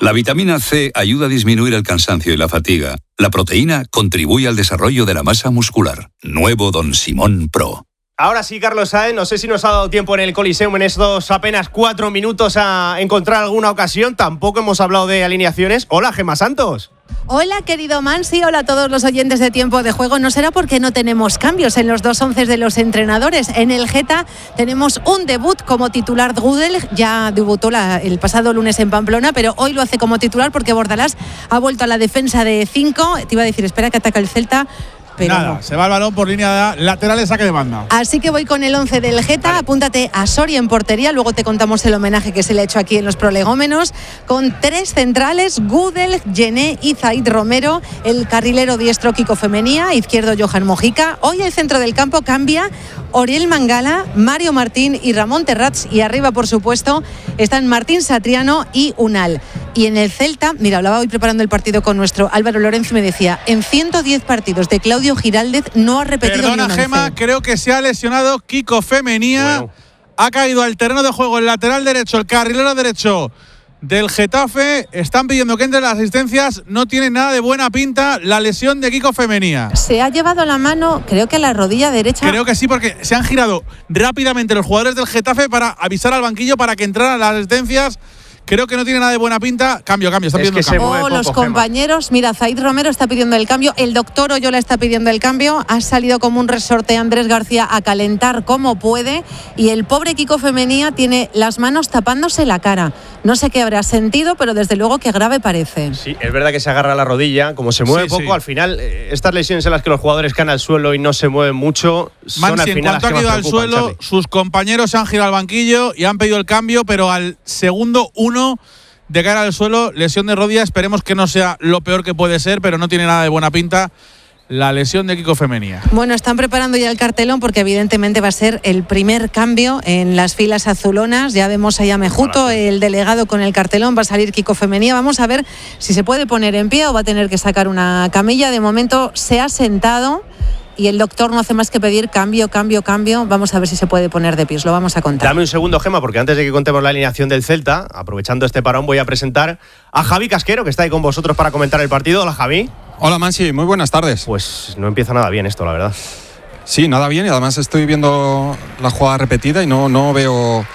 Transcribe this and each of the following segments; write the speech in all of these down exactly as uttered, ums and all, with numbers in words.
La vitamina C ayuda a disminuir el cansancio y la fatiga. La proteína contribuye al desarrollo de la masa muscular. Nuevo Don Simón Pro. Ahora sí, Carlos Sáenz, no sé si nos ha dado tiempo en el Coliseum en estos apenas cuatro minutos a encontrar alguna ocasión. Tampoco hemos hablado de alineaciones. Hola, Gemma Santos. Hola, querido Mansi, hola a todos los oyentes de Tiempo de Juego. No será porque no tenemos cambios en los dos once de los entrenadores. En el Geta tenemos un debut como titular. Gudel ya debutó la, el pasado lunes en Pamplona, pero hoy lo hace como titular porque Bordalás ha vuelto a la defensa de cinco. Te iba a decir, espera que ataca el Celta. Pero nada, no. Se va el balón por línea lateral de saque de banda. Así que voy con el once del Geta. Vale. Apúntate a Soria en portería. Luego te contamos el homenaje que se le ha hecho aquí en los prolegómenos. Con tres centrales: Gudel, Gené y Zaid Romero. El carrilero diestro Kiko Femenía. Izquierdo Johan Mojica. Hoy el centro del campo cambia. Oriel Mangala, Mario Martín y Ramón Terrats. Y arriba, por supuesto, están Martín Satriano y Unal. Y en el Celta, mira, hablaba hoy preparando el partido con nuestro Álvaro Lorenzo y me decía, en ciento diez partidos de Claudio Giraldez no ha repetido Perdona, ni un Gema, once. creo que se ha lesionado Kiko Femenía. Bueno. Ha caído al terreno de juego el lateral derecho, el carrilero derecho del Getafe. Están pidiendo que entre las asistencias. No tiene nada de buena pinta la lesión de Kiko Femenía. Se ha llevado la mano, creo que a la rodilla derecha. Creo que sí, porque se han girado rápidamente los jugadores del Getafe para avisar al banquillo para que entraran las asistencias. Creo que no tiene nada de buena pinta. Cambio, cambio, está pidiendo es que el cambio. Oh, los compañeros, Gema. Mira, Zaid Romero está pidiendo el cambio, el doctor Oyola está pidiendo el cambio, ha salido como un resorte Andrés García a calentar como puede y el pobre Kiko Femenía tiene las manos tapándose la cara. No sé qué habrá sentido, pero desde luego que grave parece. Sí, es verdad que se agarra la rodilla, como se mueve sí, poco, sí. Al final, eh, estas lesiones en las que los jugadores caen al suelo y no se mueven mucho, son Mansi, al en final cuanto ha las que caído más al preocupan, suelo, Charlie. sus compañeros se han girado al banquillo y han pedido el cambio, pero al segundo uno de cara al suelo, lesión de rodilla. Esperemos que no sea lo peor que puede ser, pero no tiene nada de buena pinta la lesión de Kiko Femenía. Bueno, están preparando ya el cartelón porque evidentemente va a ser el primer cambio en las filas azulonas. Ya vemos a Mejuto, el delegado, con el cartelón. Va a salir Kiko Femenía. Vamos a ver si se puede poner en pie o va a tener que sacar una camilla. De momento se ha sentado y el doctor no hace más que pedir cambio, cambio, cambio. Vamos a ver si se puede poner de pies, lo vamos a contar. Dame un segundo, Gema, porque antes de que contemos la alineación del Celta, aprovechando este parón, voy a presentar a Javi Casquero, que está ahí con vosotros para comentar el partido. Hola, Javi. Hola, Mansi, muy buenas tardes. Pues no empieza nada bien esto, la verdad. Sí, nada bien, y además estoy viendo la jugada repetida y no, no veo...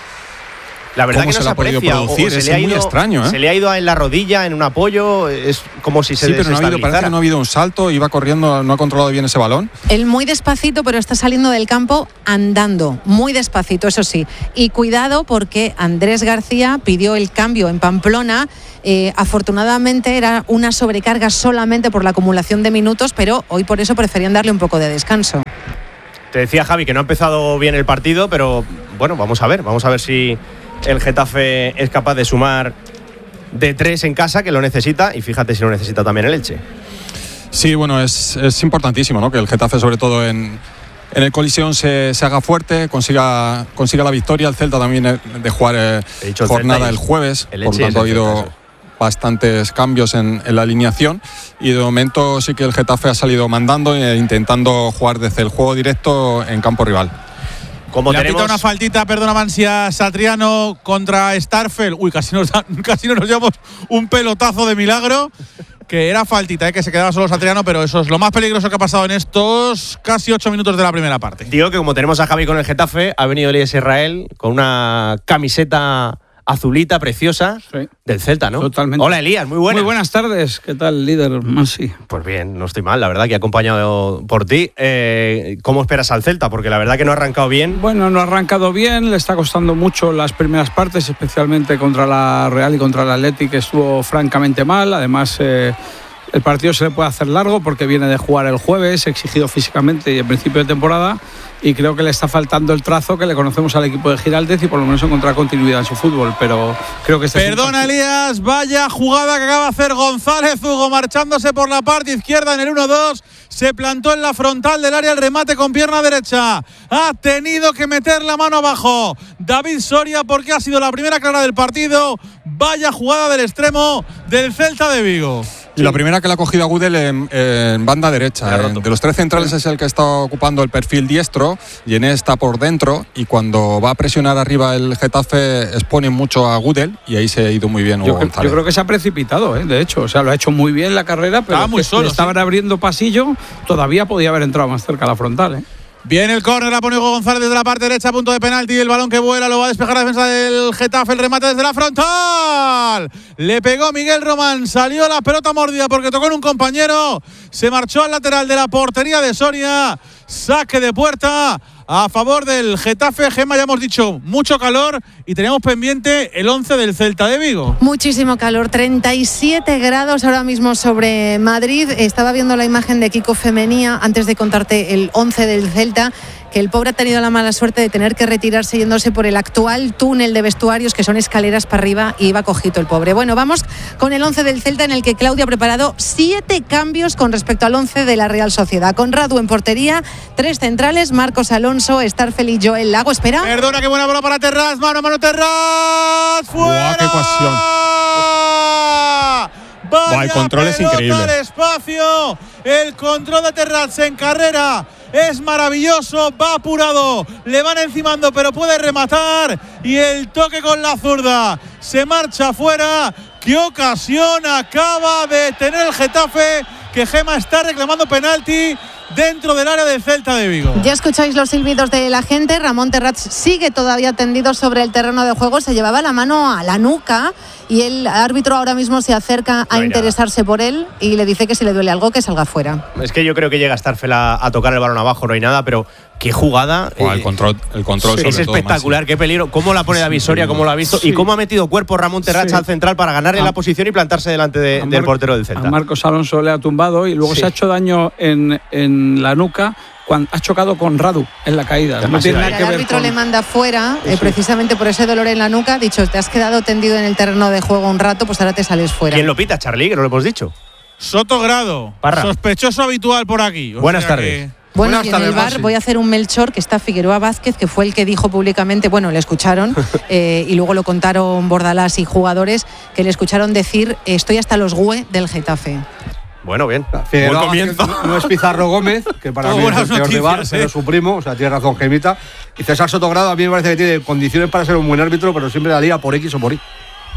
La verdad ¿Cómo que no se se la ha podido aprecia, producir? o se Es le ha muy ido, extraño, ¿eh? Se le ha ido en la rodilla, en un apoyo, es como si se Sí, pero no ha habido, parece desestabilizara. que no ha habido un salto, iba corriendo, no ha controlado bien ese balón. Él muy despacito, pero está saliendo del campo andando, muy despacito, eso sí. Y cuidado porque Andrés García pidió el cambio en Pamplona. Eh, afortunadamente era una sobrecarga solamente por la acumulación de minutos, pero hoy por eso preferían darle un poco de descanso. Te decía, Javi, que no ha empezado bien el partido, pero bueno, vamos a ver, vamos a ver si el Getafe es capaz de sumar de tres en casa, que lo necesita, y fíjate si lo necesita también el Elche. Sí, bueno, es, es importantísimo, ¿no? Que el Getafe, sobre todo en, en el Coliseum, se, se haga fuerte, consiga, consiga la victoria. El Celta también de jugar eh, dicho el jornada Celta y el jueves, el por Elche lo tanto ha y el habido Celta, bastantes cambios en, en la alineación y de momento sí que el Getafe ha salido mandando e intentando jugar desde el juego directo en campo rival. Como Le tenemos ha pitado una faltita, perdona, Mansia, Satriano contra Starfel. Uy, casi nos, da, casi nos llevamos un pelotazo de milagro. Que era faltita, ¿eh? Que se quedaba solo Satriano, pero eso es lo más peligroso que ha pasado en estos casi ocho minutos de la primera parte. Digo que como tenemos a Javi con el Getafe, ha venido Elías Israel con una camiseta azulita preciosa, sí, del Celta, ¿no? Totalmente. Hola, Elías, muy buenas. Muy buenas tardes. ¿Qué tal, líder Mansi? Pues bien, no estoy mal, la verdad, que he acompañado por ti. Eh, ¿Cómo esperas al Celta? Porque la verdad que no ha arrancado bien. Bueno, no ha arrancado bien, le está costando mucho las primeras partes, especialmente contra la Real y contra el Athletic, que estuvo francamente mal. Además, eh, el partido se le puede hacer largo porque viene de jugar el jueves, exigido físicamente y en principio de temporada, y creo que le está faltando el trazo que le conocemos al equipo de Giraldez y por lo menos encontrar continuidad en su fútbol, pero creo que este Perdona, Elías, vaya jugada que acaba de hacer González Hugo, marchándose por la parte izquierda en el uno dos, se plantó en la frontal del área, el remate con pierna derecha, ha tenido que meter la mano abajo David Soria porque ha sido la primera clara del partido. Vaya jugada del extremo del Celta de Vigo. Y la primera que la ha cogido a Gudel en, en banda derecha. En, de los tres centrales es el que está ocupando el perfil diestro. Yené está por dentro y cuando va a presionar arriba el Getafe expone mucho a Gudel y ahí se ha ido muy bien Hugo Yo, González. yo creo que se ha precipitado, ¿eh? De hecho. O sea, lo ha hecho muy bien la carrera, pero Estaba muy que solo, le estaban sí. abriendo pasillo. Todavía podía haber entrado más cerca a la frontal, ¿eh? Viene el córner, la pone Hugo González desde la parte derecha, punto de penalti. El balón que vuela, lo va a despejar la defensa del Getafe. El remate desde la frontal. Le pegó Miguel Román, salió la pelota mordida porque tocó en un compañero. Se marchó al lateral de la portería de Soria. Saque de puerta a favor del Getafe. Gemma, ya hemos dicho, mucho calor y teníamos pendiente el once del Celta de Vigo. Muchísimo calor, treinta y siete grados ahora mismo sobre Madrid. Estaba viendo la imagen de Kiko Femenía antes de contarte el once del Celta, que el pobre ha tenido la mala suerte de tener que retirarse yéndose por el actual túnel de vestuarios, que son escaleras para arriba, y iba cojito el pobre. Bueno, vamos con el once del Celta, en el que Claudio ha preparado siete cambios con respecto al once de la Real Sociedad. Con Radu en portería, tres centrales, Marcos Alonso, Starfel y Joel Lago. Espera. Perdona, qué buena bola para Terraz, mano a mano Terraz, fuera. Buah, qué ocasión. Vaya, Buah, el control es pelota increíble. al espacio, el control de Terraz en carrera es maravilloso, va apurado, le van encimando pero puede rematar y el toque con la zurda se marcha afuera. Qué ocasión acaba de tener el Getafe, que Gema está reclamando penalti dentro del área del Celta de Vigo. Ya escucháis los silbidos de la gente. Ramón Terraz sigue todavía tendido sobre el terreno de juego, se llevaba la mano a la nuca y el árbitro ahora mismo se acerca a No interesarse por él y le dice que si le duele algo que salga fuera. Es que yo creo que llega Starfel a, a tocar el balón abajo, no hay nada, pero qué jugada. Buah, eh, el control, el control es sobre todo, espectacular, Maxi. qué peligro. ¿Cómo la pone David Soria? ¿Cómo lo ha visto? Sí. Y cómo ha metido cuerpo Ramón Terraz Sí. al central para ganarle A- la posición y plantarse delante de- A del Mar- portero del Celta. A Marcos Alonso le ha tumbado y luego Sí. se ha hecho daño en, en la nuca cuando ha chocado con Radu en la caída. No tiene Mira, nada que el ver árbitro con- le manda fuera, eh, precisamente por ese dolor en la nuca. Ha dicho, te has quedado tendido en el terreno de juego un rato, pues ahora te sales fuera. ¿Quién lo pita, Charlie? Que no lo hemos dicho. Sotogrado, Parra. sospechoso habitual por aquí. O Buenas sea tardes. que- Bueno, Buenas y en el tardes, bar Maxi. voy a hacer un Melchor, que está Figueroa Vázquez, que fue el que dijo públicamente, bueno, le escucharon, eh, y luego lo contaron Bordalás y jugadores, que le escucharon decir, estoy hasta los güe del Getafe. Bueno, bien. Figueroa Buen Vázquez comienzo. no es Pizarro Gómez, que para Todo mí es buenas el peor de bar, noticias, pero ¿eh? es su primo, o sea, tiene razón Gemita. Y César Sotogrado a mí me parece que tiene condiciones para ser un buen árbitro, pero siempre la liga por X o por Y.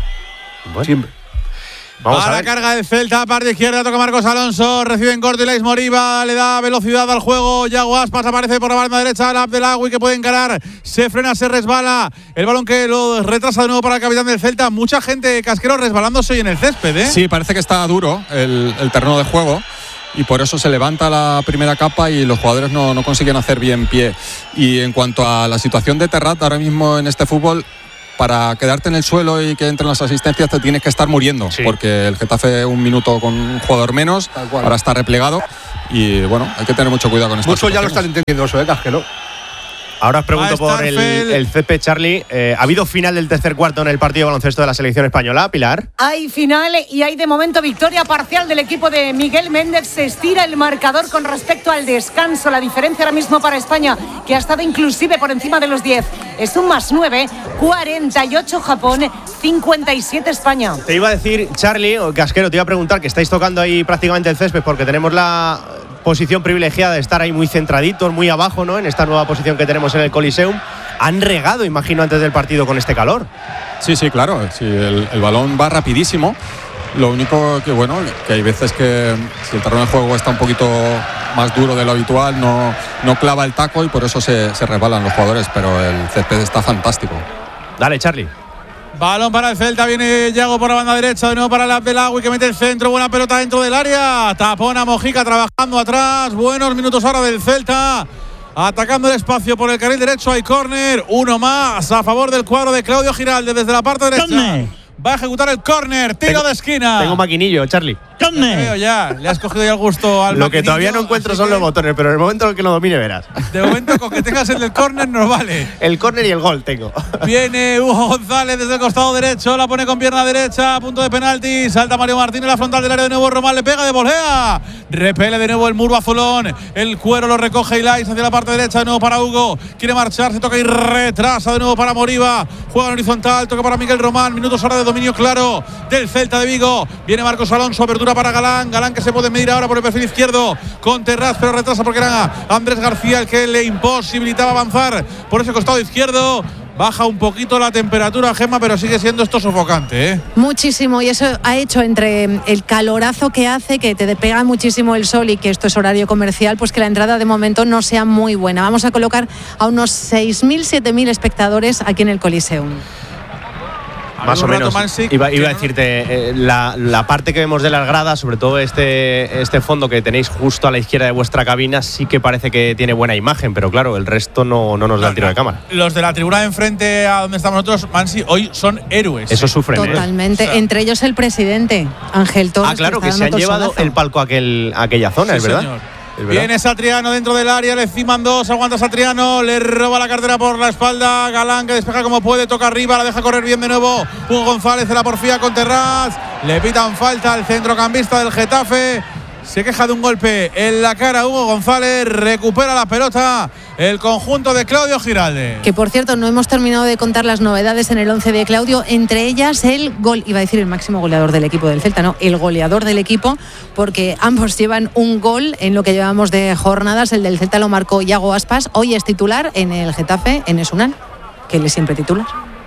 Siempre. Vamos a a la ver. carga del Celta, parte izquierda, toca Marcos Alonso, recibe en corto Ilais Moriba, le da velocidad al juego, Yago Aspas aparece por la banda derecha, el Abdelagui que puede encarar, se frena, se resbala, el balón que lo retrasa de nuevo para el capitán del Celta, mucha gente casquero resbalándose hoy en el césped, ¿eh? Sí, parece que está duro el, el terreno de juego y por eso se levanta la primera capa y los jugadores no, no consiguen hacer bien pie. Y en cuanto a la situación de Terrat, ahora mismo en este fútbol, para quedarte en el suelo y que entren las asistencias te tienes que estar muriendo, Sí. porque el Getafe un minuto con un jugador menos, Tal cual. ahora está replegado y bueno, hay que tener mucho cuidado con esto. Muchos ya lo están entendiendo eso, ¿eh, casquero? Ahora os pregunto Va por el, Starfel. el césped, Charlie. Eh, ¿Ha habido final del tercer cuarto en el partido de baloncesto de la selección española, Pilar? Hay final y hay de momento victoria parcial del equipo de Miguel Méndez. Se estira el marcador con respecto al descanso. La diferencia ahora mismo para España, que ha estado inclusive por encima de los diez, es un más nueve, cuarenta y ocho Japón, cincuenta y siete España. Te iba a decir, Charlie, o Casquero, te iba a preguntar que estáis tocando ahí prácticamente el césped porque tenemos la posición privilegiada de estar ahí muy centraditos, muy abajo, ¿no? En esta nueva posición que tenemos en el Coliseum. Han regado, imagino, antes del partido con este calor. Sí, sí, claro. Sí, el, el balón va rapidísimo. Lo único que, bueno, que hay veces que si el terreno de juego está un poquito más duro de lo habitual, no, no clava el taco y por eso se, se resbalan los jugadores, pero el césped está fantástico. Dale, Charlie. Balón para el Celta, viene Yago por la banda derecha, de nuevo para el Abdelagui que mete el centro, buena pelota dentro del área, tapona Mojica trabajando atrás, buenos minutos ahora del Celta, atacando el espacio por el carril derecho, hay córner, uno más a favor del cuadro de Claudio Giralde desde la parte derecha. Córner. Va a ejecutar el córner, tiro Tengo- de esquina. Tengo maquinillo, Charlie. Te veo ya, le has cogido ya el gusto al Lo que maquinillo, todavía no encuentro así son que, los botones, pero en el momento en el que lo domine verás. De momento con que tengas el del córner nos vale. El córner y el gol tengo. Viene Hugo González desde el costado derecho, la pone con pierna derecha, a punto de penalti, salta Mario Martínez, la frontal del área de nuevo, Román le pega de volea, repele de nuevo el muro azulón, el cuero lo recoge Ilais hacia la parte derecha, de nuevo para Hugo, quiere marcharse, toca y retrasa de nuevo para Moriba, juega en horizontal, toca para Miguel Román, minutos ahora de dominio claro del Celta de Vigo, viene Marcos Alonso, apertura apertura para Galán. Galán que se puede medir ahora por el perfil izquierdo con Terraz, pero retrasa porque era Andrés García el que le imposibilitaba avanzar por ese costado izquierdo. Baja un poquito la temperatura, Gemma, pero sigue siendo esto sofocante, ¿eh? Muchísimo, y eso ha hecho entre el calorazo que hace, que te pega muchísimo el sol y que esto es horario comercial, pues que la entrada de momento no sea muy buena. Vamos a colocar a unos seis mil, siete mil espectadores aquí en el Coliseum. Más o menos. Iba, iba a decirte, eh, la, la parte que vemos de las gradas, sobre todo este, este fondo que tenéis justo a la izquierda de vuestra cabina, sí que parece que tiene buena imagen, pero claro, el resto no, no nos da el tiro de cámara. Los de la tribuna de enfrente a donde estamos nosotros, Mansi, hoy son héroes. Eso sufren. Totalmente. ¿eh? O sea, entre ellos el presidente, Ángel Torres. Ah, claro, que, que se han llevado solazo. El palco a, aquel, a aquella zona, sí, ¿es verdad? Señor. Viene Satriano dentro del área, le ciman dos, aguanta Satriano, le roba la cartera por la espalda, Galán que despeja como puede, toca arriba, la deja correr bien de nuevo, Hugo González de la porfía con Terraz, le pitan falta al centrocampista del Getafe, se queja de un golpe en la cara Hugo González, recupera la pelota el conjunto de Claudio Giralde. Que por cierto, no hemos terminado de contar las novedades en el once de Claudio, entre ellas el gol, iba a decir el máximo goleador del equipo del Celta, no, el goleador del equipo, porque ambos llevan un gol en lo que llevamos de jornadas. El del Celta lo marcó Iago Aspas, hoy es titular en el Getafe, en Esunal, que él es siempre titular.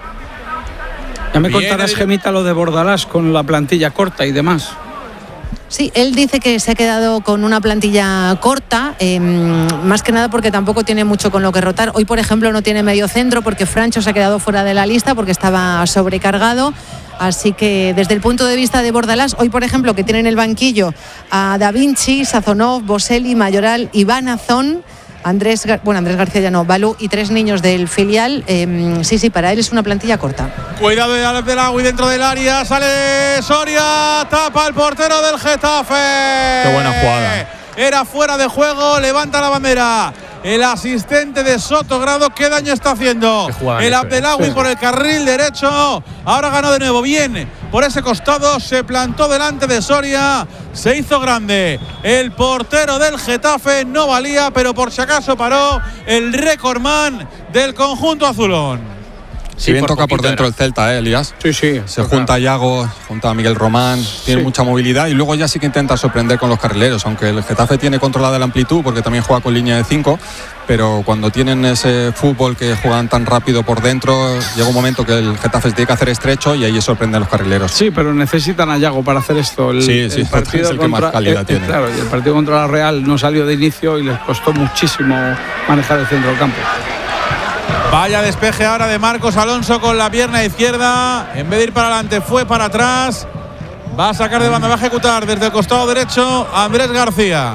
Ya me contarás, el... Gemita, lo de Bordalás con la plantilla corta y demás. Sí, él dice que se ha quedado con una plantilla corta, eh, más que nada porque tampoco tiene mucho con lo que rotar. Hoy, por ejemplo, no tiene medio centro porque Francho se ha quedado fuera de la lista porque estaba sobrecargado. Así que desde el punto de vista de Bordalás, hoy, por ejemplo, que tiene en el banquillo a Da Vinci, Sazonov, Boselli, Mayoral, Iván Azón, Andrés, bueno, Andrés García ya no, Balú y tres niños del filial. Eh, sí, sí, para él es una plantilla corta. Cuidado de Alex del Agui dentro del área, sale Soria, tapa el portero del Getafe. Qué buena jugada. Era fuera de juego, levanta la bandera el asistente de Sotogrado. ¿Qué daño está haciendo el Abdelagui por el carril derecho? Ahora ganó de nuevo bien por ese costado, se plantó delante de Soria, se hizo grande el portero del Getafe, no valía, pero por si acaso paró el récordman del conjunto azulón. Si sí, bien toca por dentro era. El Celta, ¿eh, Elías? Sí, sí. Se toca. Junta a Iago, junta a Miguel Román, tiene sí. mucha movilidad y luego ya sí que intenta sorprender con los carrileros, aunque el Getafe tiene controlada la amplitud porque también juega con línea de cinco, pero cuando tienen ese fútbol que juegan tan rápido por dentro, llega un momento que el Getafe tiene que hacer estrecho y ahí sorprenden a los carrileros. Sí, pero necesitan a Iago para hacer esto. El, sí, sí, el partido es el contra, que más calidad eh, tiene. Claro, y el partido contra la Real no salió de inicio y les costó muchísimo manejar el centro del campo. Vaya despeje ahora de Marcos Alonso con la pierna izquierda. En vez de ir para adelante, fue para atrás. Va a sacar de banda, va a ejecutar desde el costado derecho Andrés García.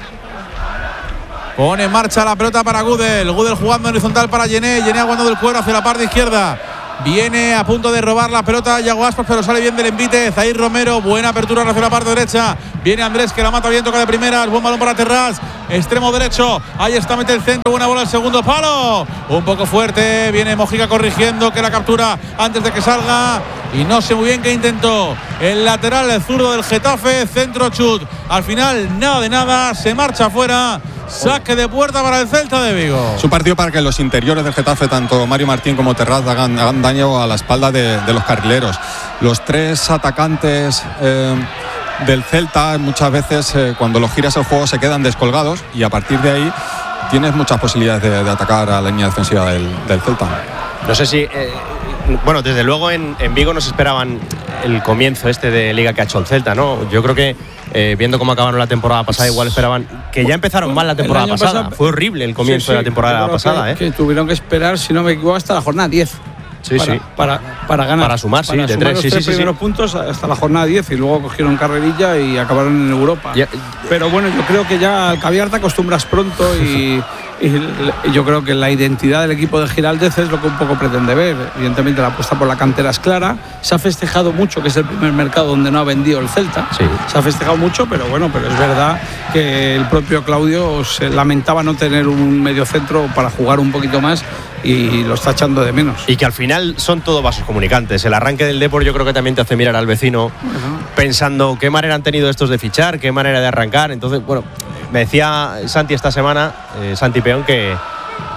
Pone en marcha la pelota para Gudel. Gudel jugando en horizontal para Yené. Yené aguantando el cuero hacia la parte izquierda. Viene a punto de robar la pelota Iago Aspas, pero sale bien del envite. Zair Romero, buena apertura hacia la parte derecha. Viene Andrés que la mata bien, toca de primeras. Buen balón para Terraz, extremo derecho. Ahí está, mete el centro, buena bola al segundo palo. Un poco fuerte, viene Mojica corrigiendo que la captura antes de que salga. Y no sé muy bien qué intentó el lateral, el zurdo del Getafe. Centro chut. Al final, nada de nada, se marcha afuera. Saque de puerta para el Celta de Vigo. Es un partido para que los interiores del Getafe, tanto Mario Martín como Terraz, hagan, hagan daño a la espalda de, de los carrileros. Los tres atacantes eh, del Celta muchas veces eh, cuando los giras el juego se quedan descolgados y a partir de ahí tienes muchas posibilidades de, de atacar a la línea defensiva del, del Celta. No sé si... Eh, bueno, desde luego en, en Vigo nos esperaban el comienzo este de Liga que ha hecho el Celta, ¿no? Yo creo que eh, viendo cómo acabaron la temporada pasada, igual esperaban que ya empezaron mal la temporada pasada. Pasado, Fue horrible el comienzo sí, sí, de la temporada pasada, que, ¿eh? Que tuvieron que esperar, si no me equivoco, hasta la jornada diez. Sí, para, sí. Para, para ganar. Para sumar, para sí, de sumar tres, los sí, tres sí, primeros sí. puntos hasta la jornada diez y luego cogieron carrerilla y acabaron en Europa. Ya, Pero bueno, yo creo que ya al caviar te acostumbras pronto y, y yo creo que la identidad del equipo de Giraldez es lo que un poco pretende ver. Evidentemente la apuesta por la cantera es clara. Se ha festejado mucho, que es el primer mercado donde no ha vendido el Celta. Sí. Se ha festejado mucho, pero bueno, pero es verdad que el propio Claudio se lamentaba no tener un mediocentro para jugar un poquito más y lo está echando de menos. Y que al final son todo vasos comunicantes. El arranque del Depor yo creo que también te hace mirar al vecino, uh-huh, pensando qué manera han tenido estos de fichar, qué manera de arrancar. Entonces, bueno, me decía Santi esta semana, eh, Santi Peón, que,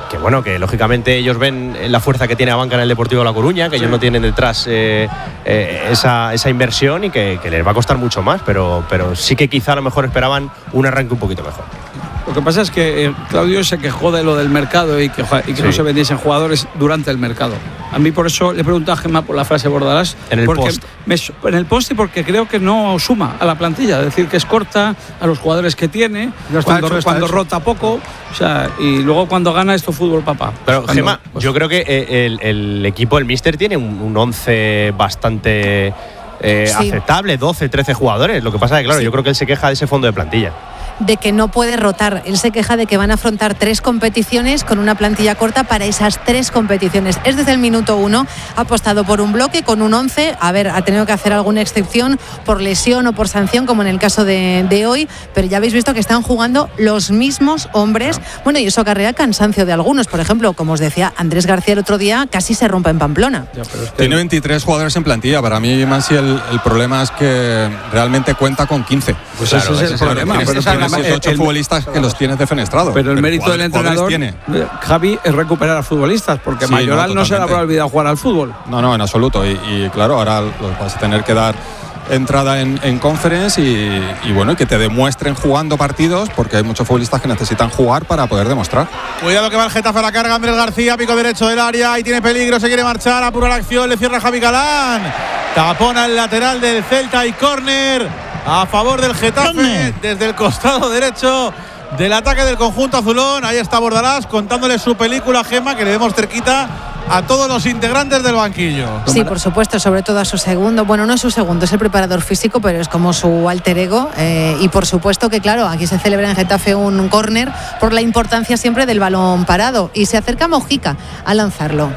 que bueno, que lógicamente ellos ven la fuerza que tiene la banca en el Deportivo La Coruña, que ellos no tienen detrás eh, eh, esa, esa inversión y que, que les va a costar mucho más, pero, pero sí que quizá a lo mejor esperaban un arranque un poquito mejor. Lo que pasa es que eh, Claudio se quejó de lo del mercado y que, y que sí. no se vendiesen jugadores durante el mercado. A mí por eso le pregunté a Gemma por la frase Bordalás. En el porque post. Me, en el post y porque creo que no suma a la plantilla. Es decir, que es corta a los jugadores que tiene, no cuando, hecho, cuando hecho. rota poco. O sea, y luego cuando gana esto fútbol papá. Pero cuando, Gemma, pues, yo creo que el, el equipo, el míster, tiene un, un once bastante eh, Sí. aceptable, doce, trece jugadores. Lo que pasa es que, claro, Sí. yo creo que él se queja de ese fondo de plantilla. De que no puede rotar. Él se queja de que van a afrontar tres competiciones con una plantilla corta para esas tres competiciones. Es desde el minuto uno, ha apostado por un bloque con un once. A ver, ha tenido que hacer alguna excepción por lesión o por sanción, como en el caso de, de hoy, pero ya habéis visto que están jugando los mismos hombres. Bueno, y eso acarrea cansancio de algunos. Por ejemplo, como os decía, Andrés García el otro día casi se rompe en Pamplona. ya, pero es que- Tiene veintitrés jugadores en plantilla. Para mí, Mansi, el, el problema es que realmente cuenta con quince. Pues Claro, ese es ese el es el problema. problema. Pero Tienes, el problema- tienes ocho el- futbolistas que los tienes defenestrados. Pero el mérito del jugadores- jugadores entrenador, tiene. eh, Javi, es recuperar a futbolistas, porque Sí, Mayoral no, no, se le habrá totalmente. olvidado jugar al fútbol. No, no, en absoluto. Y, y claro, ahora los vas a tener que dar entrada en, en conference y, y bueno, y que te demuestren jugando partidos, porque hay muchos futbolistas que necesitan jugar para poder demostrar. Cuidado que va el Getafe a la carga. Andrés García, pico derecho del área y tiene peligro, se quiere marchar, apura la acción, le cierra Javi Galán. Tapona el lateral del Celta y córner a favor del Getafe desde el costado derecho del ataque del conjunto azulón. Ahí está Bordalás contándole su película a Gemma, que le vemos cerquita a todos los integrantes del banquillo. Sí, por supuesto, sobre todo a su segundo. Bueno, no es su segundo, es el preparador físico, pero es como su alter ego. Eh, y por supuesto que, claro, aquí se celebra en Getafe un córner por la importancia siempre del balón parado. Y se acerca Mojica a lanzarlo.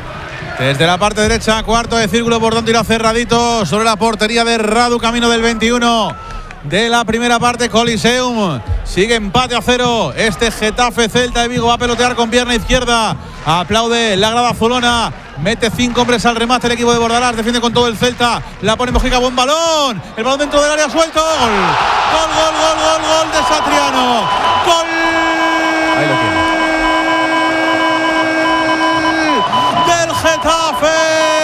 Desde la parte derecha, cuarto de círculo, por donde irá cerradito sobre la portería de Radu, camino del veintiuno de la primera parte. Coliseum sigue empate a cero. Este Getafe Celta de Vigo va a pelotear con pierna izquierda. Aplaude la grada azulona. Mete cinco hombres al remate el equipo de Bordalás. Defiende con todo el Celta. La pone Mojica, buen balón. El balón dentro del área, suelto. Gol, gol, gol, gol, gol, gol de Satriano. Gol. Ahí lo tiene. Del Getafe.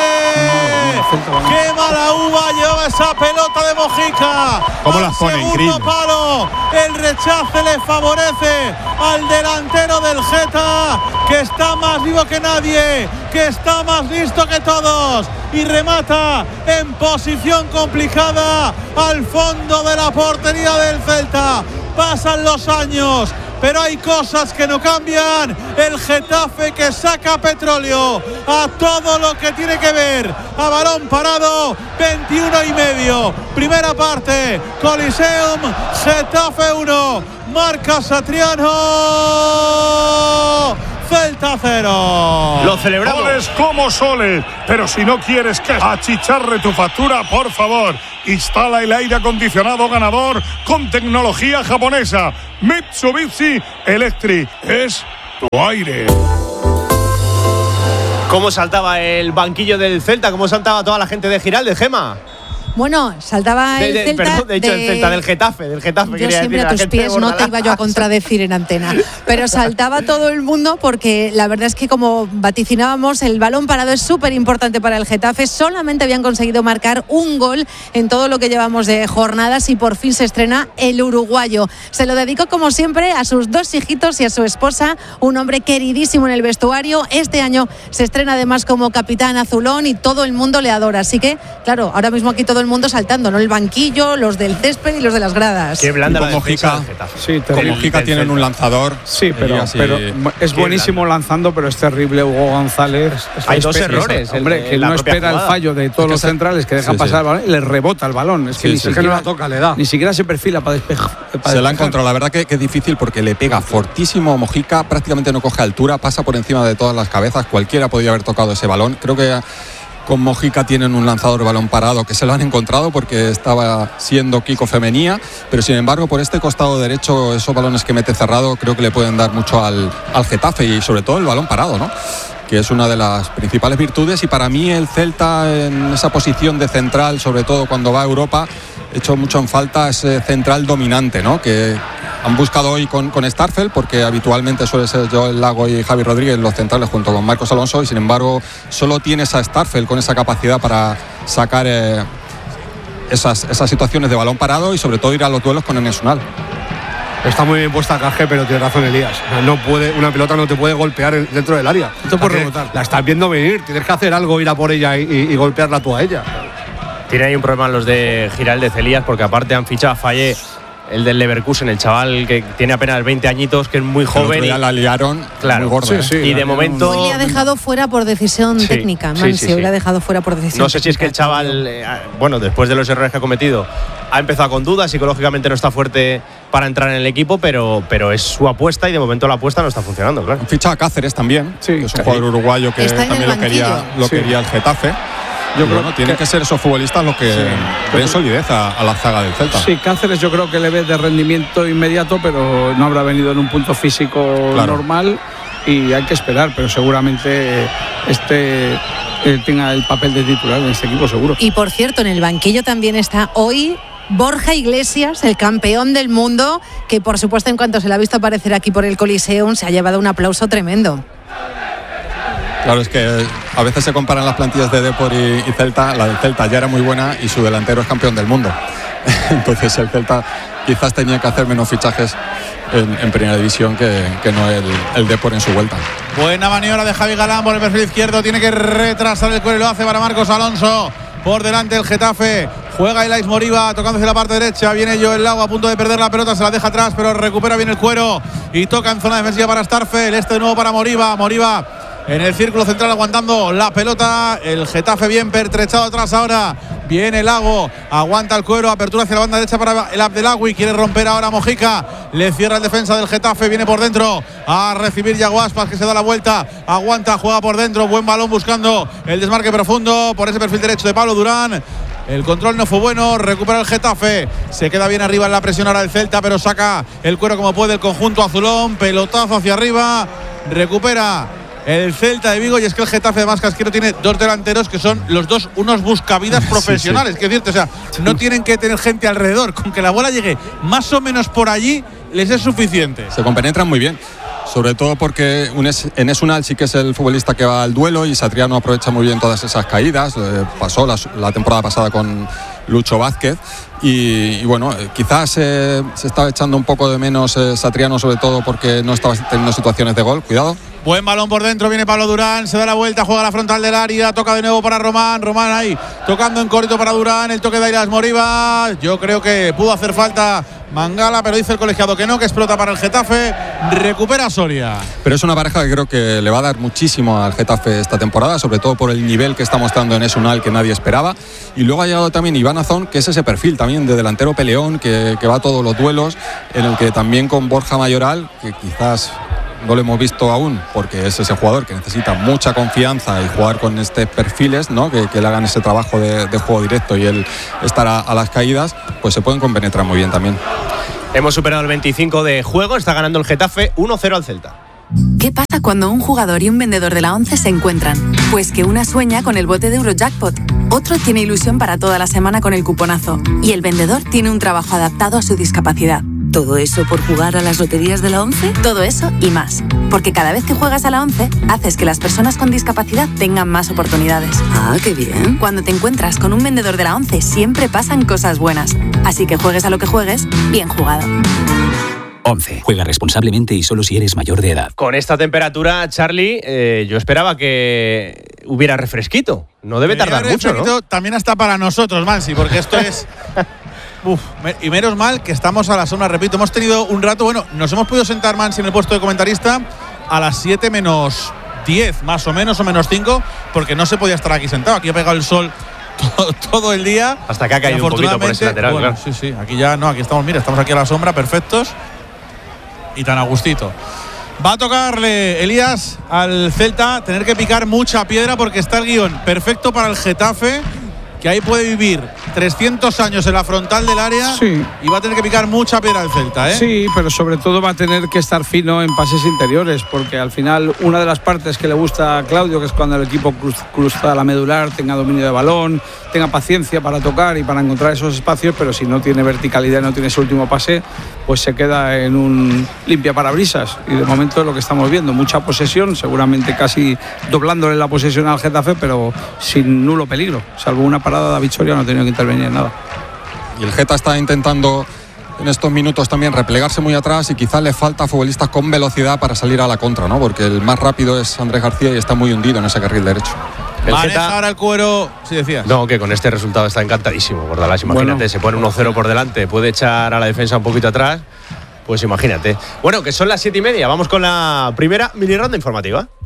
¡Qué mala uva lleva esa pelota de Mojica! ¿Cómo Al las pone? segundo Increíble. palo. El rechace le favorece al delantero del Geta, que está más vivo que nadie, que está más listo que todos. Y remata en posición complicada al fondo de la portería del Celta. Pasan los años, pero hay cosas que no cambian. El Getafe que saca petróleo a todo lo que tiene que ver a balón parado. Veintiuno y medio, primera parte. Coliseum, Getafe uno, marca Satriano. Celta cero. Lo celebramos. Soles como soles, pero si no quieres que achicharre tu factura, por favor, instala el aire acondicionado ganador con tecnología japonesa. Mitsubishi Electric es tu aire. ¿Cómo saltaba el banquillo del Celta? ¿Cómo saltaba toda la gente de Giralde, Gema? Bueno, saltaba De, el de, Celta. perdón, de hecho, de- el Celta del Getafe, del Getafe. Yo quería siempre decir, a la tus gente de pies no te Bordalás. iba yo a contradecir en antena, pero saltaba todo el mundo porque la verdad es que, como vaticinábamos, el balón parado es súper importante para el Getafe. Solamente habían conseguido marcar un gol en todo lo que llevamos de jornadas y por fin se estrena el uruguayo. Se lo dedico, como siempre, a sus dos hijitos y a su esposa, un hombre queridísimo en el vestuario. Este año se estrena además como capitán azulón y todo el mundo le adora. Así que, claro, ahora mismo aquí todo el mundo saltando, ¿no? El banquillo, los del césped y los de las gradas. Qué blanda Y la con defensa Mojica. del Getafe. Sí, Con terrible. Mojica del tienen Celta. un lanzador. Sí, pero, y así- pero es Qué buenísimo lanzando, pero es terrible Hugo González. Es Hay dos espe- errores, Hombre, el- que la no propia espera jugada. el fallo de todos que los se- centrales que dejan sí, pasar sí. el balón y le rebota el balón. Es que Sí, ni, sí, siquiera, sí. No la toca, le da. ni siquiera se perfila para despejar. Se la ha encontrado, la verdad que, que es difícil porque le pega fortísimo. Mojica prácticamente no coge altura, pasa por encima de todas las cabezas. Cualquiera podía haber tocado ese balón. Creo que con Mojica tienen un lanzador de balón parado que se lo han encontrado porque estaba siendo Kiko Femenía, pero sin embargo por este costado derecho esos balones que mete cerrado creo que le pueden dar mucho al, al Getafe y sobre todo el balón parado, ¿no? Que es una de las principales virtudes y para mí el Celta en esa posición de central, sobre todo cuando va a Europa, he hecho mucho en falta ese central dominante, ¿no? Que han buscado hoy con, con Starfel, porque habitualmente suele ser Joel Lago y Javi Rodríguez los centrales junto con Marcos Alonso, y sin embargo solo tienes a Starfel con esa capacidad para sacar eh, esas, esas situaciones de balón parado y sobre todo ir a los duelos con Enes Unal. Está muy bien puesta Caje, pero tiene razón Elías. No puede, una pelota no te puede golpear dentro del área. No te puede rebotar. La estás viendo venir, tienes que hacer algo, ir a por ella y, y, y golpearla tú a ella. Tiene ahí un problema los de Giraldez, Elías, porque aparte han fichado a Fallé, el del Leverkusen, el chaval que tiene apenas veinte añitos, que es muy joven. Ya la liaron, claro, muy gorda, sí, ¿eh? sí, y de momento. Hoy le ha dejado fuera por decisión sí, técnica, sí, Mansi, sí, sí. hoy le ha dejado fuera por decisión No sé técnica. si es que el chaval, eh, bueno, después de los errores que ha cometido, ha empezado con dudas, psicológicamente no está fuerte para entrar en el equipo, pero, pero es su apuesta y de momento la apuesta no está funcionando, claro. Ficha a Cáceres también, Sí, que es un sí. jugador uruguayo que Está en también el lo quería, banquillo. lo Sí. quería el Getafe. Yo creo que tienen que ser esos futbolistas los que den solidez a, a la zaga del Celta. Sí, Cáceres yo creo que le ve de rendimiento inmediato, pero no habrá venido en un punto físico Claro. normal y hay que esperar, pero seguramente este eh, tenga el papel de titular en este equipo, seguro. Y por cierto, en el banquillo también está hoy Borja Iglesias, el campeón del mundo, que por supuesto en cuanto se le ha visto aparecer aquí por el Coliseum se ha llevado un aplauso tremendo. Claro, es que a veces se comparan las plantillas de Depor y, y Celta. La del Celta ya era muy buena y su delantero es campeón del mundo. Entonces el Celta quizás tenía que hacer menos fichajes en, en primera división que, que no el, el Depor en su vuelta. Buena maniobra de Javi Galán por el perfil izquierdo. Tiene que retrasar el cuero y lo hace para Marcos Alonso. Por delante el Getafe. Juega Elais Moriba tocando hacia la parte derecha. Viene Joel Lago a punto de perder la pelota. Se la deja atrás, pero recupera bien el cuero. Y toca en zona defensiva para Starfel. Este de nuevo para Moriba. Moriba en el círculo central aguantando la pelota. El Getafe bien pertrechado atrás ahora. Viene Lago, aguanta el cuero, apertura hacia la banda derecha para el Abdelagui, quiere romper ahora Mojica, le cierra el defensa del Getafe, viene por dentro a recibir Yago Aspas, que se da la vuelta, aguanta, juega por dentro, buen balón buscando el desmarque profundo por ese perfil derecho de Pablo Durán. El control no fue bueno, recupera el Getafe, se queda bien arriba en la presión ahora el Celta, pero saca el cuero como puede el conjunto azulón, pelotazo hacia arriba, recupera el Celta de Vigo, y es que el Getafe además Casquero tiene dos delanteros que son los dos unos buscavidas profesionales, sí, sí. Que decirte, o sea, no tienen que tener gente alrededor, con que la bola llegue más o menos por allí les es suficiente. Se compenetran muy bien, sobre todo porque Enes Unal sí que es el futbolista que va al duelo y Satriano aprovecha muy bien todas esas caídas, eh, pasó la, la temporada pasada con Lucho Vázquez y, y bueno, eh, quizás eh, se estaba echando un poco de menos eh, Satriano, sobre todo porque no estaba teniendo situaciones de gol, cuidado. Buen balón por dentro, viene Pablo Durán, se da la vuelta, juega a la frontal del área, toca de nuevo para Román, Román ahí, tocando en corto para Durán, el toque de Airas Moriba, yo creo que pudo hacer falta Mangala, pero dice el colegiado que no, que explota para el Getafe, recupera Soria. Pero es una pareja que creo que le va a dar muchísimo al Getafe esta temporada, sobre todo por el nivel que está mostrando Enes Unal, que nadie esperaba, y luego ha llegado también Iván Azón, que es ese perfil también de delantero peleón, que, que va a todos los duelos, en el que también con Borja Mayoral, que quizás no lo hemos visto aún porque es ese jugador que necesita mucha confianza y jugar con estos perfiles, ¿no? que, que le hagan ese trabajo de, de juego directo y el estar a, a las caídas, pues se pueden compenetrar muy bien también. Hemos superado el veinticinco de juego, está ganando el Getafe uno cero al Celta. ¿Qué pasa cuando un jugador y un vendedor de la ONCE se encuentran? Pues que una sueña con el bote de Eurojackpot, otro tiene ilusión para toda la semana con el cuponazo y el vendedor tiene un trabajo adaptado a su discapacidad. ¿Todo eso por jugar a las loterías de la ONCE? Todo eso y más. Porque cada vez que juegas a la ONCE, haces que las personas con discapacidad tengan más oportunidades. Ah, qué bien. Cuando te encuentras con un vendedor de la ONCE, siempre pasan cosas buenas. Así que juegues a lo que juegues, bien jugado. ONCE. Juega responsablemente y solo si eres mayor de edad. Con esta temperatura, Charlie, eh, yo esperaba que hubiera refresquito. No debe tardar mucho, ¿no? También hasta para nosotros, Mansi, porque esto es... Uf, y menos mal que estamos a la sombra, repito, hemos tenido un rato, bueno, nos hemos podido sentar, Mansi, en el puesto de comentarista a las siete menos diez, más o menos, o menos cinco, porque no se podía estar aquí sentado, aquí ha pegado el sol todo, todo el día. Hasta que ha caído un poquito por ese lateral, bueno, claro. Sí, sí, aquí ya no, aquí estamos, mira, estamos aquí a la sombra, perfectos y tan a gustito. Va a tocarle, Elías, al Celta tener que picar mucha piedra porque está el guión perfecto para el Getafe. que ahí puede vivir trescientos años en la frontal del área sí. y va a tener que picar mucha piedra el Celta, ¿eh? Sí, pero sobre todo va a tener que estar fino en pases interiores, porque al final una de las partes que le gusta a Claudio, que es cuando el equipo cruza, cruza la medular, tenga dominio de balón, tenga paciencia para tocar y para encontrar esos espacios, pero si no tiene verticalidad, no tiene ese último pase, pues se queda en un limpia parabrisas. Y de momento es lo que estamos viendo, mucha posesión, seguramente casi doblándole la posesión al Getafe, pero sin nulo peligro, salvo una parada de David Soria, no ha tenido que intervenir en nada. Y el Geta está intentando en estos minutos también replegarse muy atrás y quizás le falta futbolistas con velocidad para salir a la contra, ¿no? Porque el más rápido es Andrés García y está muy hundido en ese carril derecho. El Maneja Geta, ahora el Cuero, si decías. No, que con este resultado está encantadísimo, Bordalás. Imagínate, bueno. Se pone uno cero por delante, puede echar a la defensa un poquito atrás. Pues imagínate. Bueno, que son las siete y media. Vamos con la primera mini ronda informativa.